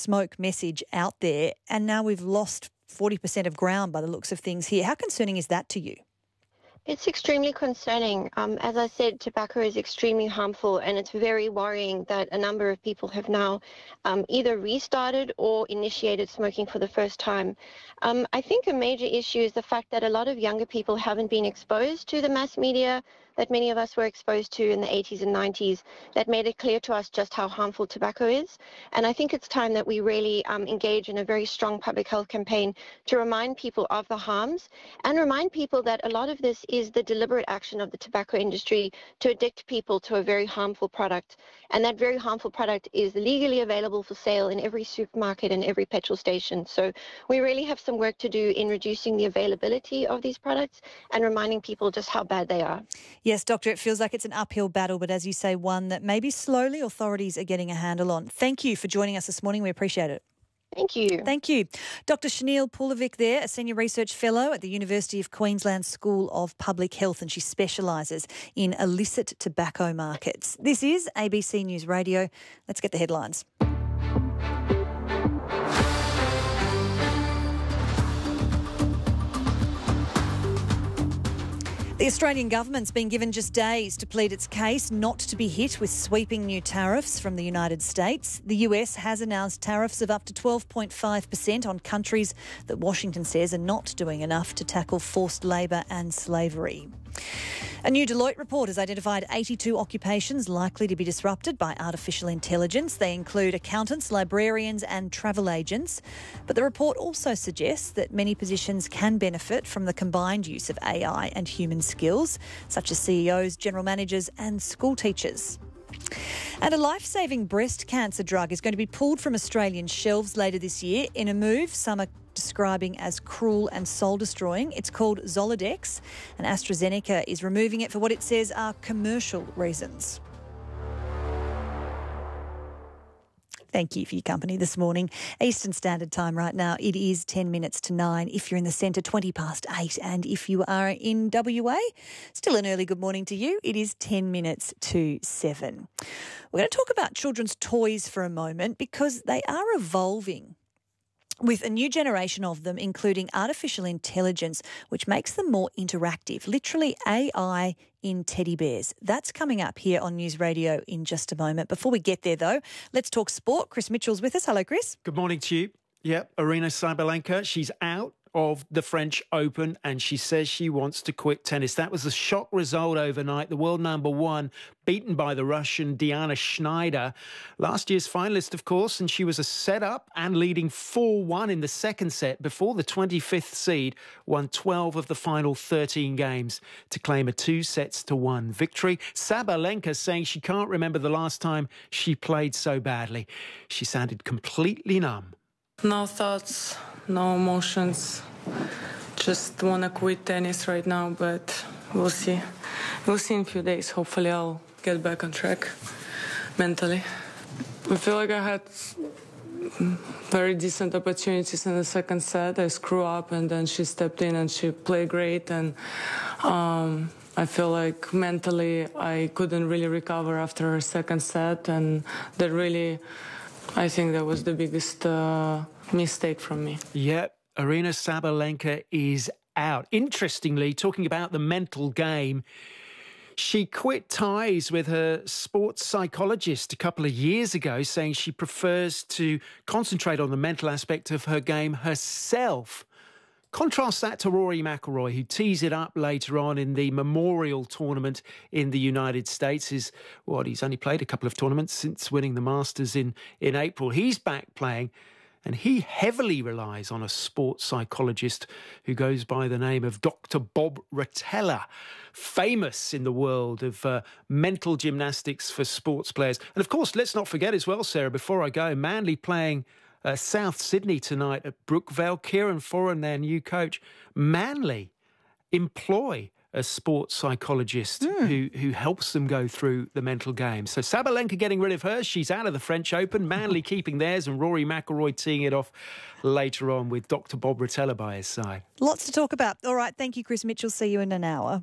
smoke message out there, and now we've lost 40% of ground by the looks of things here. How concerning is that to you? It's extremely concerning. As I said, tobacco is extremely harmful, and it's very worrying that a number of people have now either restarted or initiated smoking for the first time. I think a major issue is the fact that a lot of younger people haven't been exposed to the mass media that many of us were exposed to in the 80s and 90s that made it clear to us just how harmful tobacco is. And I think it's time that we really engage in a very strong public health campaign to remind people of the harms and remind people that a lot of this is the deliberate action of the tobacco industry to addict people to a very harmful product. And that very harmful product is legally available for sale in every supermarket and every petrol station. So we really have some work to do in reducing the availability of these products and reminding people just how bad they are. Yes, Doctor, it feels like it's an uphill battle, but as you say, one that maybe slowly authorities are getting a handle on. Thank you for joining us this morning. We appreciate it. Thank you. Thank you. Dr. Shanil Pulovic there, a Senior Research Fellow at the University of Queensland School of Public Health, and she specialises in illicit tobacco markets. This is ABC News Radio. Let's get the headlines. The Australian government's been given just days to plead its case not to be hit with sweeping new tariffs from the United States. The US has announced tariffs of up to 12.5% on countries that Washington says are not doing enough to tackle forced labour and slavery. A new Deloitte report has identified 82 occupations likely to be disrupted by artificial intelligence. They include accountants, librarians and travel agents. But the report also suggests that many positions can benefit from the combined use of AI and human skills, such as CEOs, general managers and school teachers. And a life-saving breast cancer drug is going to be pulled from Australian shelves later this year in a move some are describing as cruel and soul-destroying. It's called Zoladex, and AstraZeneca is removing it for what it says are commercial reasons. Thank you for your company this morning. Eastern Standard Time right now, it is 10 minutes to 9. If you're in the centre, 20 past 8. And if you are in WA, still an early good morning to you. It is 10 minutes to 7. We're going to talk about children's toys for a moment because they are evolving, with a new generation of them, including artificial intelligence, which makes them more interactive, literally AI in teddy bears. That's coming up here on News Radio in just a moment. Before we get there, though, let's talk sport. Chris Mitchell's with us. Hello, Chris. Good morning to you. Yep, Aryna Sabalenka, she's out of the French Open and she says she wants to quit tennis. That was a shock result overnight. The world number one beaten by the Russian Diana Schneider. Last year's finalist, of course, and she was a set-up and leading 4-1 in the second set before the 25th seed won 12 of the final 13 games to claim a 2-1 victory. Sabalenka saying she can't remember the last time she played so badly. She sounded completely numb. No thoughts, no emotions. Just want to quit tennis right now, but we'll see. We'll see in a few days. Hopefully I'll get back on track mentally. I feel like I had very decent opportunities in the second set. I screw up and then she stepped in and she played great. And I feel like mentally I couldn't really recover after her second set. And that really, I think that was the biggest mistake from me. Yep, Aryna Sabalenka is out. Interestingly, talking about the mental game, she quit ties with her sports psychologist a couple of years ago, saying she prefers to concentrate on the mental aspect of her game herself. Contrast that to Rory McIlroy, who tees it up later on in the Memorial Tournament in the United States. He's only played a couple of tournaments since winning the Masters in April. He's back playing, and he heavily relies on a sports psychologist who goes by the name of Dr. Bob Rotella, famous in the world of mental gymnastics for sports players. And of course, let's not forget as well, Sarah, before I go, Manly playing South Sydney tonight at Brookvale. Kieran Foran, their new coach. Manly employ a sports psychologist who helps them go through the mental game. So Sabalenka getting rid of hers. She's out of the French Open. Manly keeping theirs, and Rory McIlroy teeing it off later on with Dr. Bob Rotella by his side. Lots to talk about. All right, thank you, Chris Mitchell. See you in an hour.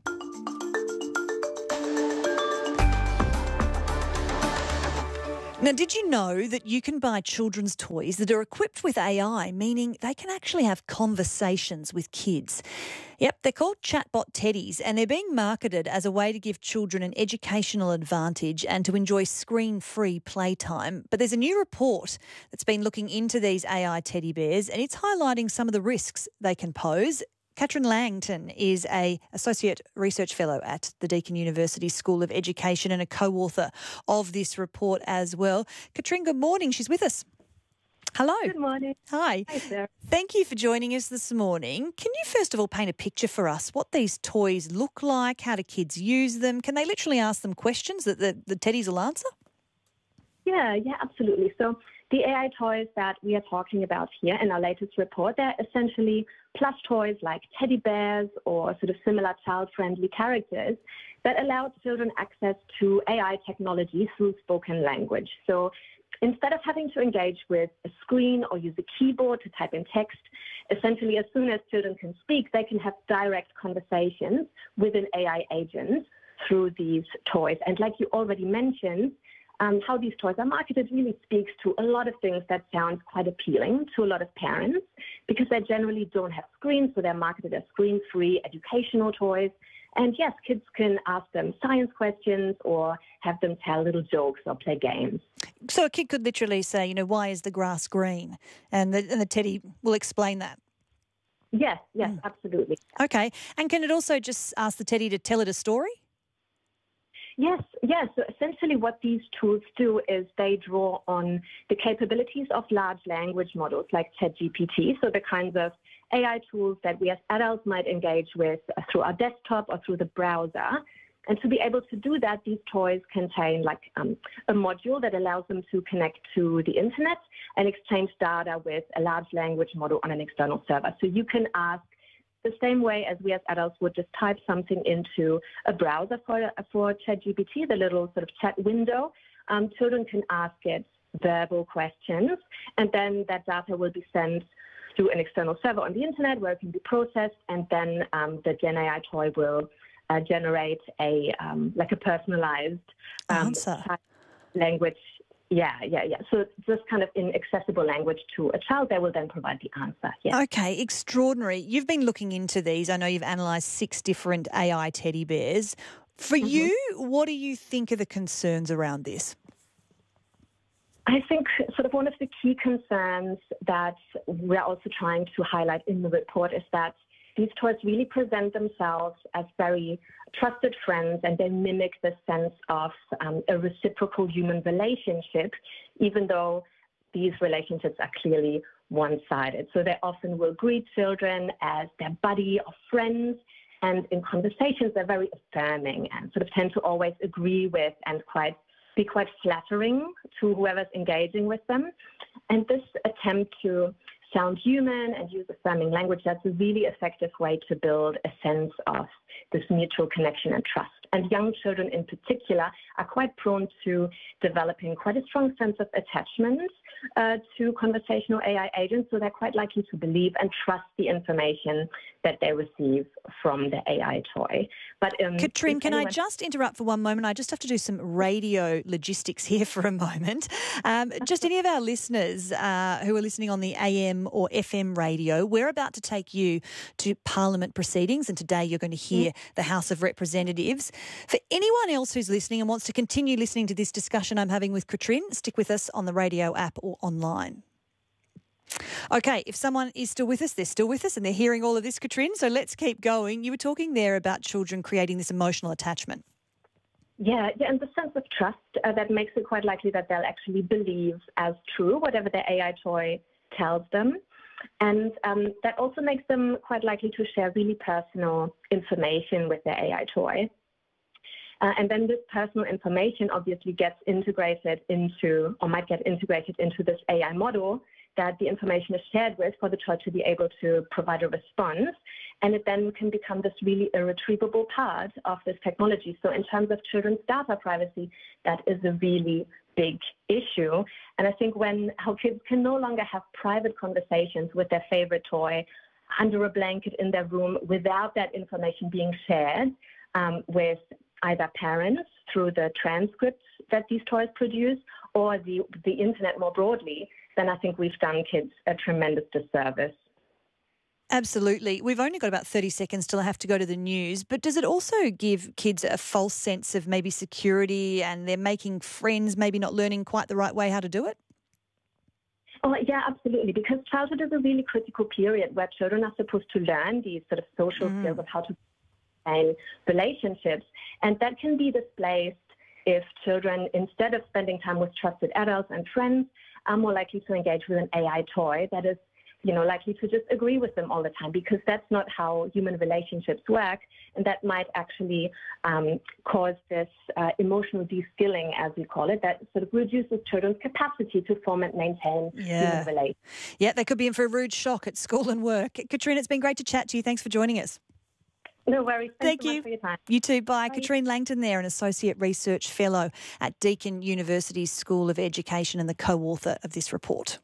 Now, did you know that you can buy children's toys that are equipped with AI, meaning they can actually have conversations with kids? Yep, they're called chatbot teddies, and they're being marketed as a way to give children an educational advantage and to enjoy screen-free playtime. But there's a new report that's been looking into these AI teddy bears, and it's highlighting some of the risks they can pose. Katrin Langton is an Associate Research Fellow at the Deakin University School of Education and a co-author of this report as well. Katrin, good morning. She's with us. Hello. Good morning. Hi. Hi, Sarah. Thank you for joining us this morning. Can you first of all paint a picture for us what these toys look like? How do kids use them? Can they literally ask them questions that the teddies will answer? Yeah, absolutely. So the AI toys that we are talking about here in our latest report, they're essentially plush toys like teddy bears or sort of similar child-friendly characters that allow children access to AI technology through spoken language. So instead of having to engage with a screen or use a keyboard to type in text, essentially as soon as children can speak, they can have direct conversations with an AI agent through these toys. And like you already mentioned, how these toys are marketed really speaks to a lot of things that sound quite appealing to a lot of parents because they generally don't have screens, so they're marketed as screen-free educational toys. And yes, kids can ask them science questions or have them tell little jokes or play games. So a kid could literally say, why is the grass green? And the teddy will explain that. Yes, absolutely. Okay. And can it also just ask the teddy to tell it a story? Yes. So essentially what these tools do is they draw on the capabilities of large language models like ChatGPT, so the kinds of AI tools that we as adults might engage with through our desktop or through the browser. And to be able to do that, these toys contain a module that allows them to connect to the internet and exchange data with a large language model on an external server. So you can ask the same way as we as adults would just type something into a browser for ChatGPT, the little sort of chat window. Children can ask it verbal questions, and then that data will be sent to an external server on the internet where it can be processed, and then the Gen AI toy will generate a personalized language. Yeah. So just kind of in accessible language to a child, they will then provide the answer. Yeah. Okay, extraordinary. You've been looking into these. I know you've analysed 6 different AI teddy bears. For you, what do you think are the concerns around this? I think sort of one of the key concerns that we're also trying to highlight in the report is that these toys really present themselves as very trusted friends, and they mimic the sense of a reciprocal human relationship, even though these relationships are clearly one-sided. So they often will greet children as their buddy or friends, and in conversations they're very affirming and sort of tend to always agree with and be quite flattering to whoever's engaging with them. And this attempt to sound human and use affirming language, that's a really effective way to build a sense of this mutual connection and trust. And young children in particular are quite prone to developing quite a strong sense of attachment to conversational AI agents, so they're quite likely to believe and trust the information that they receive from the AI toy. But Katrin, can I just interrupt for one moment? I just have to do some radio logistics here for a moment. Just any of our listeners who are listening on the AM or FM radio, we're about to take you to Parliament proceedings, and today you're going to hear the House of Representatives. For anyone else who's listening and wants to continue listening to this discussion I'm having with Katrin, stick with us on the radio app or online. Okay, if someone is still with us, they're still with us and they're hearing all of this, Katrin, so let's keep going. You were talking there about children creating this emotional attachment. Yeah, and the sense of trust that makes it quite likely that they'll actually believe as true whatever the AI toy tells them. And that also makes them quite likely to share really personal information with their AI toy. And then this personal information obviously gets integrated into, or might get integrated into this AI model that the information is shared with for the child to be able to provide a response. And it then can become this really irretrievable part of this technology. So in terms of children's data privacy, that is a really big issue. And I think how kids can no longer have private conversations with their favorite toy under a blanket in their room without that information being shared with either parents through the transcripts that these toys produce, or the internet more broadly, then I think we've done kids a tremendous disservice. Absolutely. We've only got about 30 seconds till I have to go to the news, but does it also give kids a false sense of maybe security and they're making friends, maybe not learning quite the right way how to do it? Oh, yeah, absolutely, because childhood is a really critical period where children are supposed to learn these sort of social skills of how to maintain relationships, and that can be displaced if children, instead of spending time with trusted adults and friends, are more likely to engage with an AI toy that is likely to just agree with them all the time, because that's not how human relationships work. And that might actually cause this emotional de-skilling, as we call it, that sort of reduces children's capacity to form and maintain human relations. Yeah, they could be in for a rude shock at school and work. Katrina, it's been great to chat to you. Thanks for joining us. No worries. Thanks so you. much for your time. You too. Bye. Katrina Langton there, an Associate Research Fellow at Deakin University's School of Education and the co-author of this report.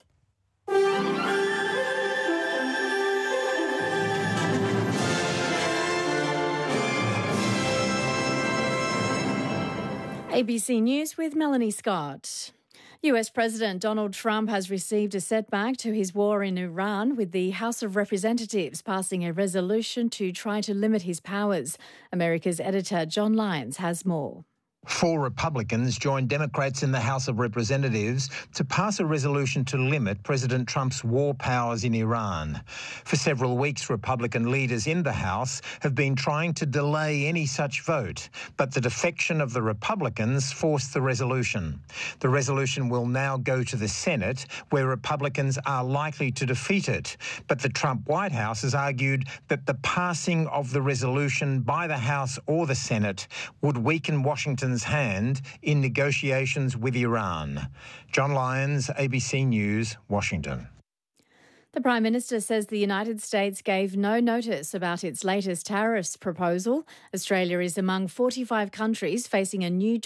ABC News with Melanie Scott. US President Donald Trump has received a setback to his war in Iran, with the House of Representatives passing a resolution to try to limit his powers. America's editor John Lyons has more. 4 Republicans joined Democrats in the House of Representatives to pass a resolution to limit President Trump's war powers in Iran. For several weeks, Republican leaders in the House have been trying to delay any such vote, but the defection of the Republicans forced the resolution. The resolution will now go to the Senate, where Republicans are likely to defeat it. But the Trump White House has argued that the passing of the resolution by the House or the Senate would weaken Washington's hand in negotiations with Iran. John Lyons, ABC News, Washington. The Prime Minister says the United States gave no notice about its latest tariffs proposal. Australia is among 45 countries facing a new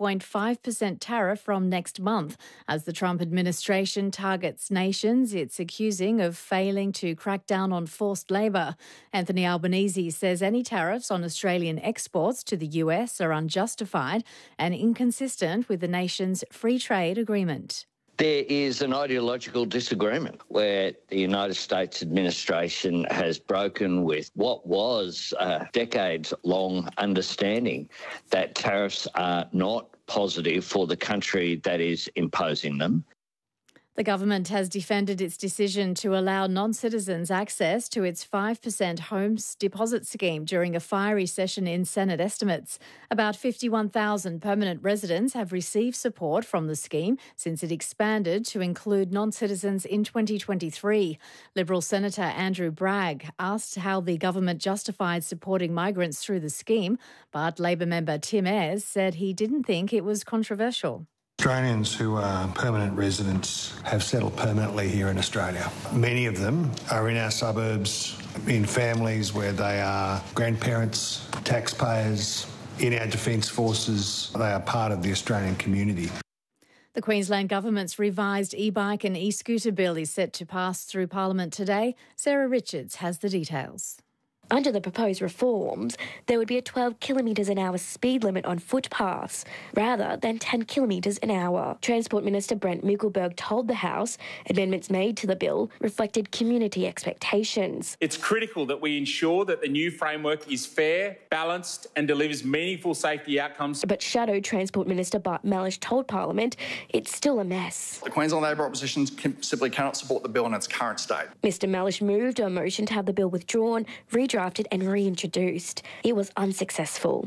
12.5% tariff from next month, as the Trump administration targets nations it's accusing of failing to crack down on forced labour. Anthony Albanese says any tariffs on Australian exports to the US are unjustified and inconsistent with the nation's free trade agreement. There is an ideological disagreement where the United States administration has broken with what was a decades-long understanding that tariffs are not positive for the country that is imposing them. The government has defended its decision to allow non-citizens access to its 5% homes deposit scheme during a fiery session in Senate estimates. About 51,000 permanent residents have received support from the scheme since it expanded to include non-citizens in 2023. Liberal Senator Andrew Bragg asked how the government justified supporting migrants through the scheme, but Labor member Tim Ayres said he didn't think it was controversial. Australians who are permanent residents have settled permanently here in Australia. Many of them are in our suburbs, in families where they are grandparents, taxpayers, in our defence forces. They are part of the Australian community. The Queensland Government's revised e-bike and e-scooter bill is set to pass through Parliament today. Sarah Richards has the details. Under the proposed reforms, there would be a 12 kilometres an hour speed limit on footpaths, rather than 10 kilometres an hour. Transport Minister Brent Mickelberg told the House amendments made to the bill reflected community expectations. It's critical that we ensure that the new framework is fair, balanced and delivers meaningful safety outcomes. But Shadow Transport Minister Bart Mellish told Parliament it's still a mess. The Queensland Labor opposition simply cannot support the bill in its current state. Mr Mellish moved a motion to have the bill withdrawn, redrafted and reintroduced. It was unsuccessful.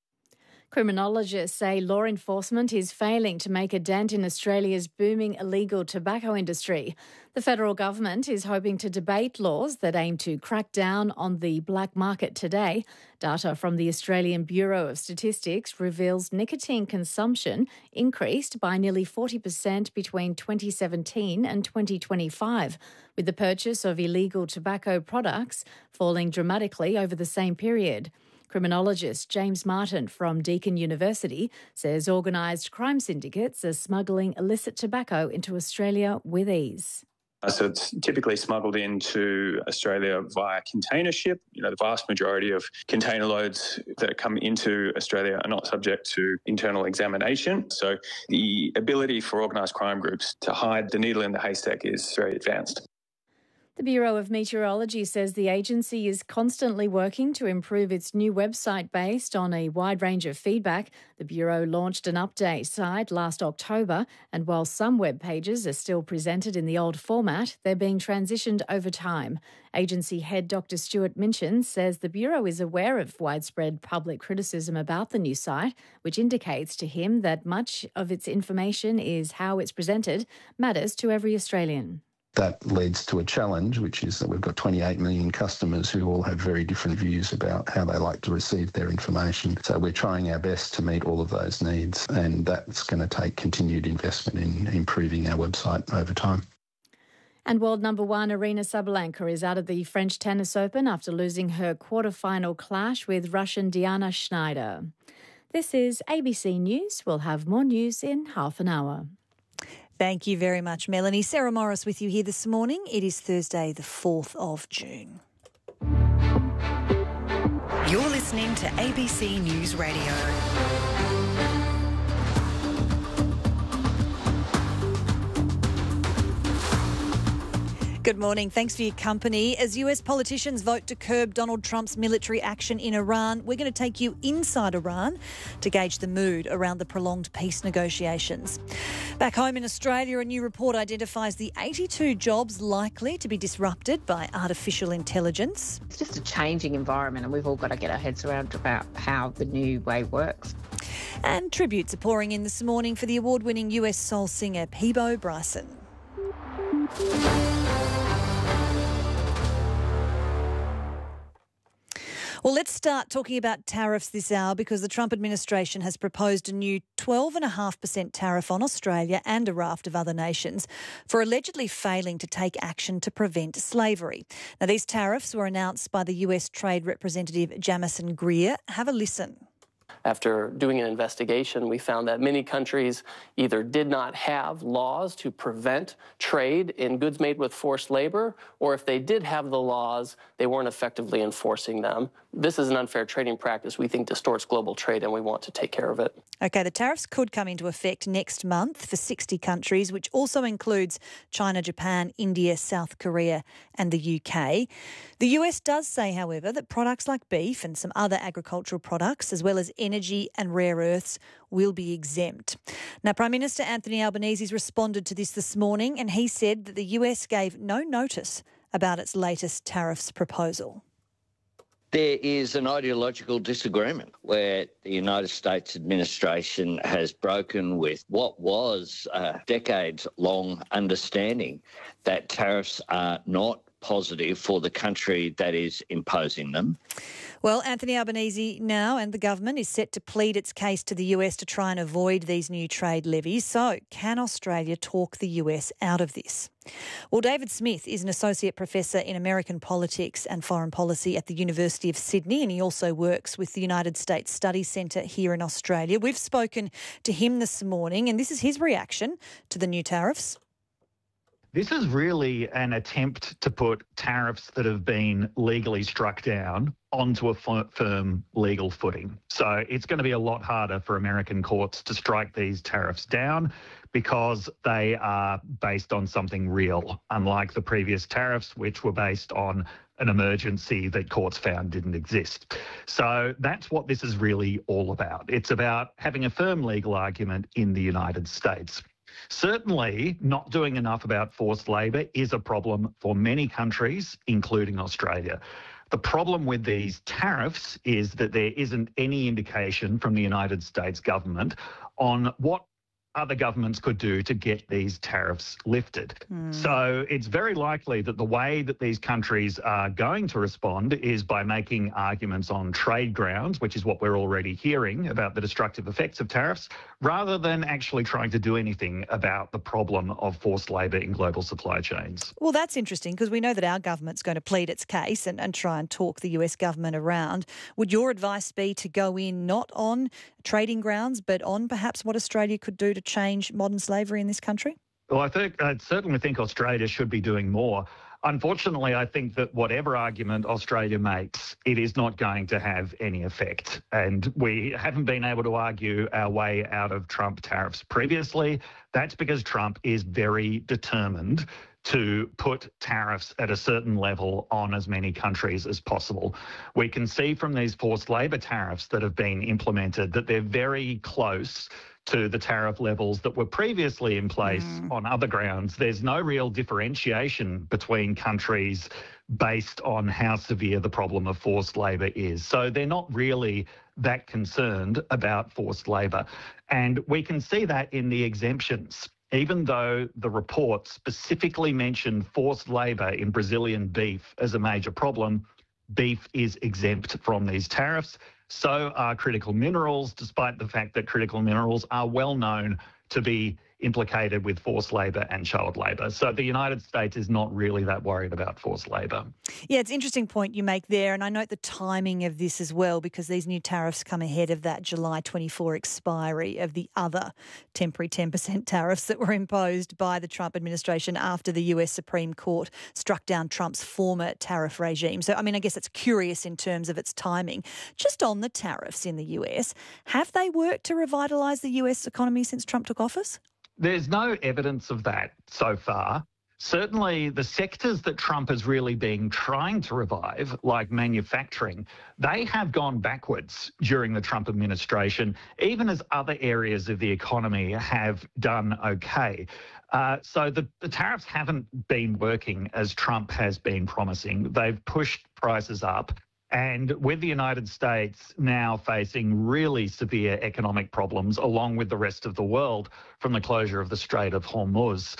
Criminologists say law enforcement is failing to make a dent in Australia's booming illegal tobacco industry. The federal government is hoping to debate laws that aim to crack down on the black market today. Data from the Australian Bureau of Statistics reveals nicotine consumption increased by nearly 40% between 2017 and 2025, with the purchase of illegal tobacco products falling dramatically over the same period. Criminologist James Martin from Deakin University says organised crime syndicates are smuggling illicit tobacco into Australia with ease. So it's typically smuggled into Australia via container ship. The vast majority of container loads that come into Australia are not subject to internal examination. So the ability for organised crime groups to hide the needle in the haystack is very advanced. The Bureau of Meteorology says the agency is constantly working to improve its new website based on a wide range of feedback. The Bureau launched an update site last October, and while some web pages are still presented in the old format, they're being transitioned over time. Agency head Dr. Stuart Minchin says the Bureau is aware of widespread public criticism about the new site, which indicates to him that much of its information is how it's presented matters to every Australian. That leads to a challenge, which is that we've got 28 million customers who all have very different views about how they like to receive their information. So we're trying our best to meet all of those needs, and that's going to take continued investment in improving our website over time. And world number one Aryna Sabalenka is out of the French Tennis Open after losing her quarter-final clash with Russian Diana Schneider. This is ABC News. We'll have more news in half an hour. Thank you very much, Melanie. Sarah Morris with you here this morning. It is Thursday, the 4th of June. You're listening to ABC News Radio. Good morning. Thanks for your company. As US politicians vote to curb Donald Trump's military action in Iran, we're going to take you inside Iran to gauge the mood around the prolonged peace negotiations. Back home in Australia, a new report identifies the 82 jobs likely to be disrupted by artificial intelligence. It's just a changing environment, and we've all got to get our heads around about how the new way works. And tributes are pouring in this morning for the award-winning US soul singer Peabo Bryson. Well, let's start talking about tariffs this hour because the Trump administration has proposed a new 12.5% tariff on Australia and a raft of other nations for allegedly failing to take action to prevent slavery. Now, these tariffs were announced by the US Trade Representative Jamison Greer. Have a listen. After doing an investigation, we found that many countries either did not have laws to prevent trade in goods made with forced labor, or if they did have the laws, they weren't effectively enforcing them. This is an unfair trading practice we think distorts global trade, and we want to take care of it. OK, the tariffs could come into effect next month for 60 countries, which also includes China, Japan, India, South Korea and the UK. The US does say, however, that products like beef and some other agricultural products, as well as energy and rare earths, will be exempt. Now, Prime Minister Anthony Albanese has responded to this morning, and he said that the US gave no notice about its latest tariffs proposal. There is an ideological disagreement where the United States administration has broken with what was a decades-long understanding that tariffs are not positive for the country that is imposing them. Well, Anthony Albanese now and the government is set to plead its case to the US to try and avoid these new trade levies. So can Australia talk the US out of this? Well, David Smith is an associate professor in American politics and foreign policy at the University of Sydney, and he also works with the United States Study Centre here in Australia. We've spoken to him this morning, and this is his reaction to the new tariffs. This is really an attempt to put tariffs that have been legally struck down onto a firm legal footing. So it's going to be a lot harder for American courts to strike these tariffs down because they are based on something real, unlike the previous tariffs, which were based on an emergency that courts found didn't exist. So that's what this is really all about. It's about having a firm legal argument in the United States. Certainly, not doing enough about forced labour is a problem for many countries, including Australia. The problem with these tariffs is that there isn't any indication from the United States government on what other governments could do to get these tariffs lifted. So it's very likely that the way that these countries are going to respond is by making arguments on trade grounds, which is what we're already hearing about the destructive effects of tariffs, rather than actually trying to do anything about the problem of forced labour in global supply chains. Well, that's interesting because we know that our government's going to plead its case and try and talk the US government around. Would your advice be to go in not on trading grounds but on perhaps what Australia could do to change modern slavery in this country? Well, I certainly think Australia should be doing more. Unfortunately, I think that whatever argument Australia makes, it is not going to have any effect. And we haven't been able to argue our way out of Trump tariffs previously. That's because Trump is very determined to put tariffs at a certain level on as many countries as possible. We can see from these forced labour tariffs that have been implemented that they're very close to the tariff levels that were previously in place on other grounds. There's no real differentiation between countries based on how severe the problem of forced labour is. So they're not really that concerned about forced labour. And we can see that in the exemptions. Even though the report specifically mentioned forced labour in Brazilian beef as a major problem, beef is exempt from these tariffs. So are critical minerals, despite the fact that critical minerals are well known to be implicated with forced labour and child labour. So the United States is not really that worried about forced labour. Yeah, it's an interesting point you make there. And I note the timing of this as well, because these new tariffs come ahead of that July 24 expiry of the other temporary 10% tariffs that were imposed by the Trump administration after the US Supreme Court struck down Trump's former tariff regime. So, I mean, I guess it's curious in terms of its timing. Just on the tariffs in the US, have they worked to revitalise the US economy since Trump took office? There's no evidence of that so far. Certainly the sectors that Trump has really been trying to revive, like manufacturing, they have gone backwards during the Trump administration, even as other areas of the economy have done okay. So the tariffs haven't been working as Trump has been promising. They've pushed prices up. And with the United States now facing really severe economic problems, along with the rest of the world from the closure of the Strait of Hormuz,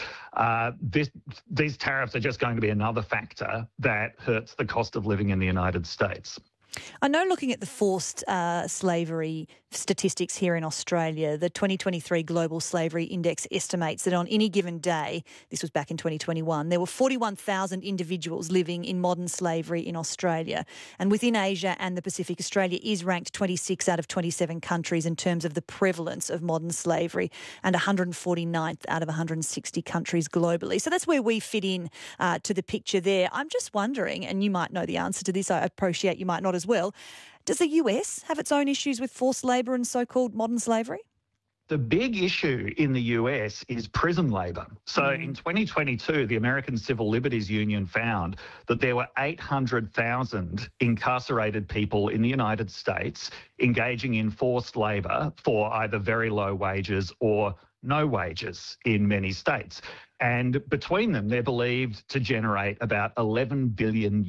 these tariffs are just going to be another factor that hurts the cost of living in the United States. I know, looking at the forced slavery statistics here in Australia, the 2023 Global Slavery Index estimates that on any given day, this was back in 2021, there were 41,000 individuals living in modern slavery in Australia. And within Asia and the Pacific, Australia is ranked 26 out of 27 countries in terms of the prevalence of modern slavery, and 149th out of 160 countries globally. So that's where we fit in to the picture there. I'm just wondering, and you might know the answer to this, I appreciate you might not as well, does the US have its own issues with forced labour and so-called modern slavery? The big issue in the US is prison labour. So in 2022, the American Civil Liberties Union found that there were 800,000 incarcerated people in the United States engaging in forced labour for either very low wages or no wages in many states. And between them, they're believed to generate about $11 billion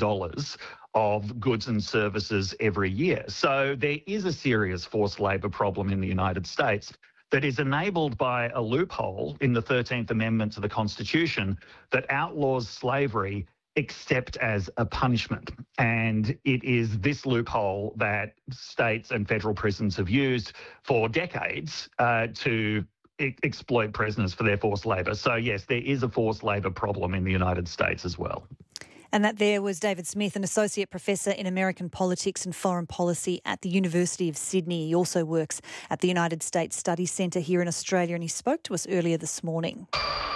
of goods and services every year. So there is a serious forced labour problem in the United States that is enabled by a loophole in the 13th Amendment to the Constitution that outlaws slavery except as a punishment. And it is this loophole that states and federal prisons have used for decades to exploit prisoners for their forced labour. So yes, there is a forced labour problem in the United States as well. And that there was David Smith, an Associate Professor in American Politics and Foreign Policy at the University of Sydney. He also works at the United States Study Centre here in Australia, and he spoke to us earlier this morning.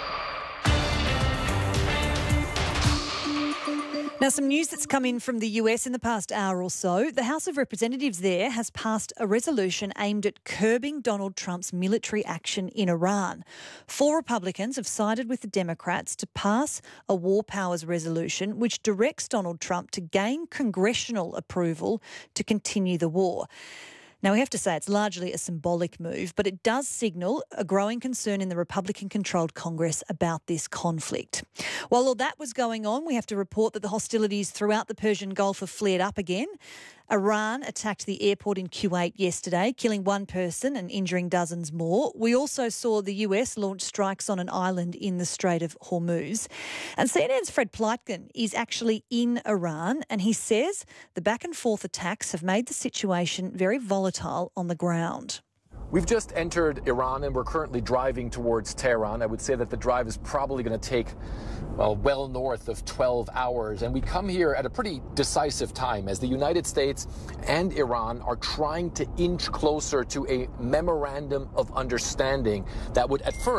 Now, some news that's come in from the US in the past hour or so. The House of Representatives there has passed a resolution aimed at curbing Donald Trump's military action in Iran. 4 Republicans have sided with the Democrats to pass a war powers resolution which directs Donald Trump to gain congressional approval to continue the war. Now, we have to say it's largely a symbolic move, but it does signal a growing concern in the Republican-controlled Congress about this conflict. While all that was going on, we have to report that the hostilities throughout the Persian Gulf have flared up again. Iran attacked the airport in Kuwait yesterday, killing 1 person and injuring dozens more. We also saw the US launch strikes on an island in the Strait of Hormuz. And CNN's Fred Pleitgen is actually in Iran, and he says the back-and-forth attacks have made the situation very volatile on the ground. We've just entered Iran and we're currently driving towards Tehran. I would say that the drive is probably going to take, well north of 12 hours. And we come here at a pretty decisive time as the United States and Iran are trying to inch closer to a memorandum of understanding that would at first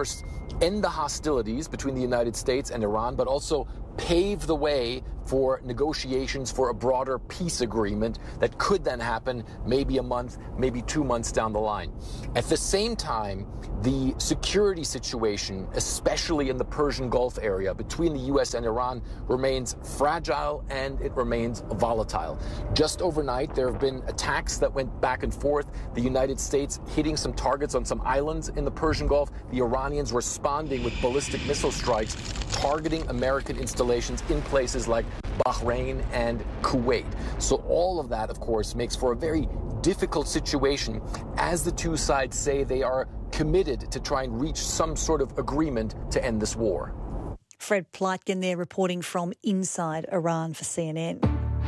end the hostilities between the United States and Iran, but also pave the way for negotiations for a broader peace agreement that could then happen maybe a month, maybe 2 months down the line. At the same time, the security situation, especially in the Persian Gulf area between the U.S. and Iran, remains fragile and it remains volatile. Just overnight, there have been attacks that went back and forth. The United States hitting some targets on some islands in the Persian Gulf, the Iranians responding with ballistic missile strikes, targeting American installations in places like Bahrain and Kuwait. So all of that, of course, makes for a very difficult situation as the two sides say they are committed to try and reach some sort of agreement to end this war. Fred Pleitgen there reporting from inside Iran for CNN.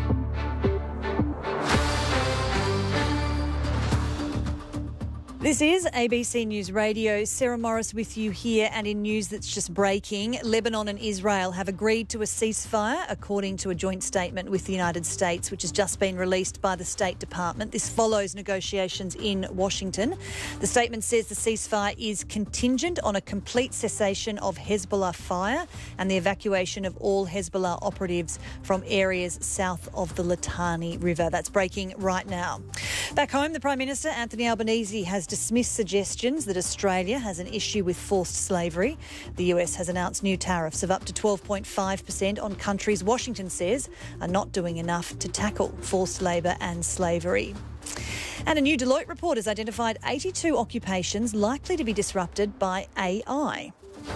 This is ABC News Radio. Sarah Morris with you here, and in news that's just breaking, Lebanon and Israel have agreed to a ceasefire according to a joint statement with the United States, which has just been released by the State Department. This follows negotiations in Washington. The statement says the ceasefire is contingent on a complete cessation of Hezbollah fire and the evacuation of all Hezbollah operatives from areas south of the Litani River. That's breaking right now. Back home, the Prime Minister, Anthony Albanese, has dismissed suggestions that Australia has an issue with forced slavery. The US has announced new tariffs of up to 12.5% on countries Washington says are not doing enough to tackle forced labour and slavery. And a new Deloitte report has identified 82 occupations likely to be disrupted by AI.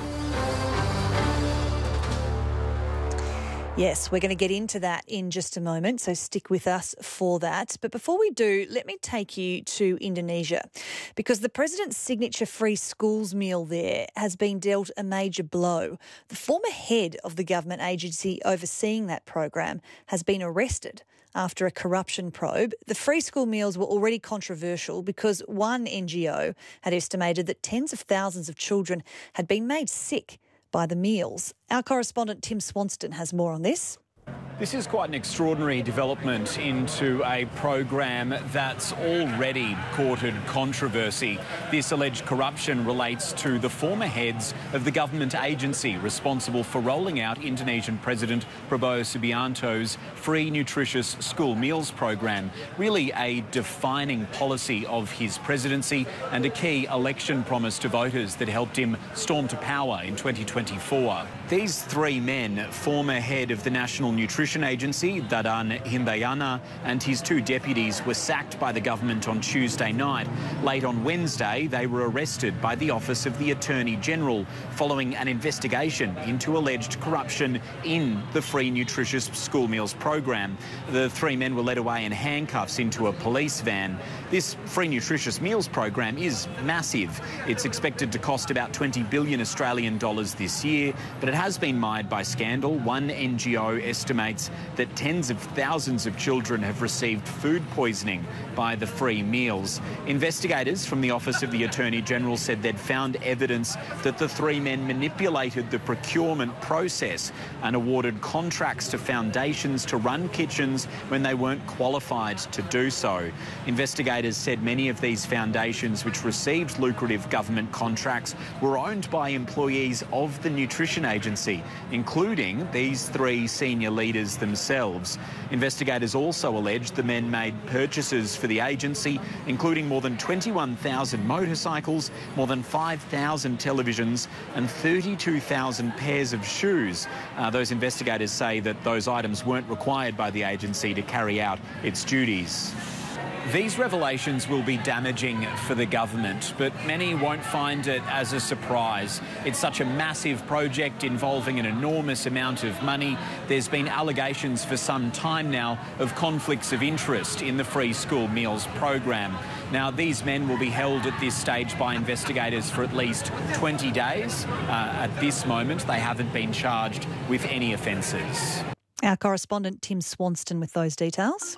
Yes, we're going to get into that in just a moment, so stick with us for that. But before we do, let me take you to Indonesia, because the president's signature free schools meal there has been dealt a major blow. The former head of the government agency overseeing that program has been arrested after a corruption probe. The free school meals were already controversial because one NGO had estimated that tens of thousands of children had been made sick by the meals. Our correspondent Tim Swanston has more on this. This is quite an extraordinary development into a program that's already courted controversy. This alleged corruption relates to the former heads of the government agency responsible for rolling out Indonesian President Prabowo Subianto's free nutritious school meals program, really a defining policy of his presidency and a key election promise to voters that helped him storm to power in 2024. These three men, former head of the National Nutrition Agency, Dadan Hindayana, and his two deputies were sacked by the government on Tuesday night. Late on Wednesday, they were arrested by the Office of the Attorney General following an investigation into alleged corruption in the free nutritious school meals program. The three men were led away in handcuffs into a police van. This free nutritious meals program is massive. It's expected to cost about 20 billion Australian dollars this year, but it has been mired by scandal. One NGO estimates that tens of thousands of children have received food poisoning by the free meals. Investigators from the Office of the Attorney General said they'd found evidence that the three men manipulated the procurement process and awarded contracts to foundations to run kitchens when they weren't qualified to do so. Investigators said many of these foundations, which received lucrative government contracts, were owned by employees of the Nutrition Agency, including these three senior leaders themselves. Investigators also alleged the men made purchases for the agency, including more than 21,000 motorcycles, more than 5,000 televisions and 32,000 pairs of shoes. Those investigators say that those items weren't required by the agency to carry out its duties. These revelations will be damaging for the government, but many won't find it as a surprise. It's such a massive project involving an enormous amount of money. There's been allegations for some time now of conflicts of interest in the free school meals program. Now, these men will be held at this stage by investigators for at least 20 days. At this moment, they haven't been charged with any offences. Our correspondent Tim Swanston with those details.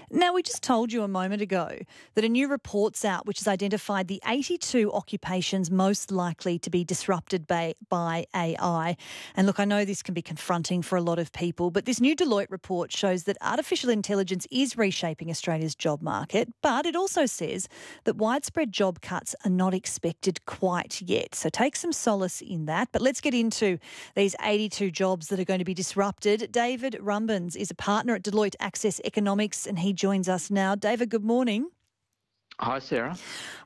Now, we just told you a moment ago that a new report's out which has identified the 82 occupations most likely to be disrupted by AI. And look, I know this can be confronting for a lot of people, but this new Deloitte report shows that artificial intelligence is reshaping Australia's job market, but it also says that widespread job cuts are not expected quite yet. So take some solace in that. But let's get into these 82 jobs that are going to be disrupted. David Rumbans is a partner at Deloitte Access Economics, and he joins us now. David, good morning. Hi, Sarah.